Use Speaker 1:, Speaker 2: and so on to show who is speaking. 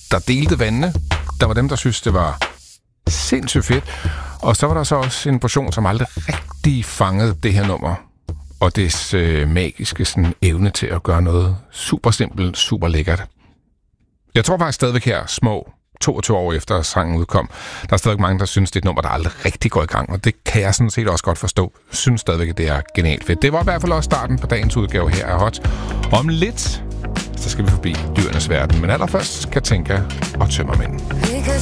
Speaker 1: der delte vandene. Der var dem, der syntes, det var sindssygt fedt. Og så var der så også en portion, som aldrig rigtig fangede det her nummer. Og dets magiske sådan, evne til at gøre noget super simpelt, super lækkert. Jeg tror faktisk stadigvæk her, små 22 år efter sangen udkom, der er stadig mange, der synes, det er et nummer, der aldrig rigtig går i gang, og det kan jeg sådan set også godt forstå. Jeg synes stadigvæk, at det er genialt fedt. Det var i hvert fald også starten på dagens udgave her af Hot. Om lidt, så skal vi forbi dyrenes verden, men allerførst Katinka og Tømmermænd.